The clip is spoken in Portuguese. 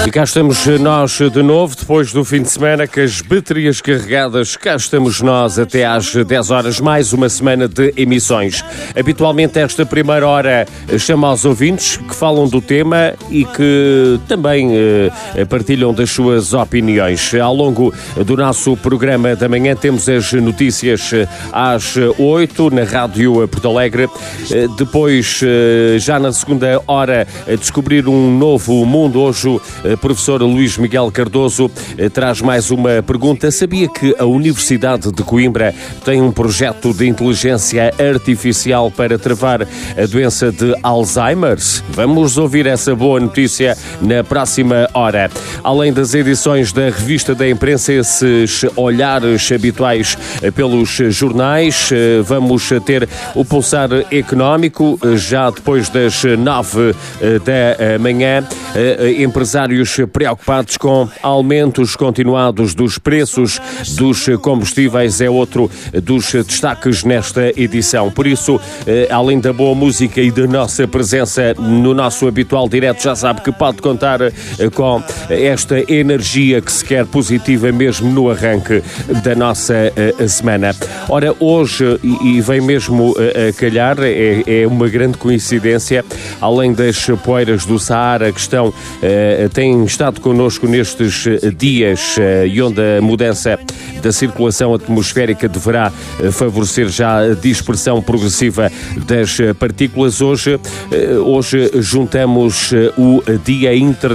E cá estamos nós de novo, depois do fim de semana, com as baterias carregadas. Cá estamos nós até às 10 horas, mais uma semana de emissões. Habitualmente esta primeira hora chama aos ouvintes que falam do tema e que também partilham das suas opiniões. Ao longo do nosso programa da manhã temos as notícias às 8 na Rádio Porto Alegre. Depois, já na segunda hora, descobrir um novo mundo. Hoje o professor Luís Miguel Cardoso traz mais uma pergunta. Sabia que a Universidade de Coimbra tem um projeto de inteligência artificial para travar a doença de Alzheimer? Vamos ouvir essa boa notícia na próxima hora. Além das edições da Revista da Imprensa, esses olhares habituais pelos jornais, vamos ter o Pulsar Económico, já depois das 9 da manhã. Empresários preocupados com aumentos continuados dos preços dos combustíveis é outro dos destaques nesta edição. Por isso, além da boa música e da nossa presença no nosso habitual direto, já sabe que pode contar com esta energia que se quer positiva mesmo no arranque da nossa semana. Ora, hoje, e vem mesmo a calhar, é uma grande coincidência, além das poeiras do Saara que têm estado connosco nestes dias e onde a mudança da circulação atmosférica deverá favorecer já a dispersão progressiva das partículas. Hoje juntamos o Dia